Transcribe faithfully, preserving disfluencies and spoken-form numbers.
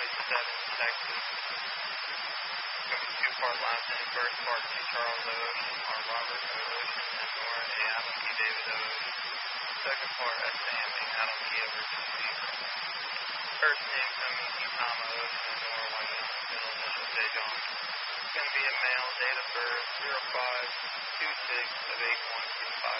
Illinois seven, Texas. It's going to be two part last name. First part C. Charles O. Ocean, R. Robert O. Ocean, and Nora A. Adam P. David O. Ocean. Second part S. Sam A. Adam P. Everton C. First name Cummings E. Tom O. Ocean, and Nora Wyman. Middle initial J. John. It's going to be a male, date of birth zero five two six of eight one two five.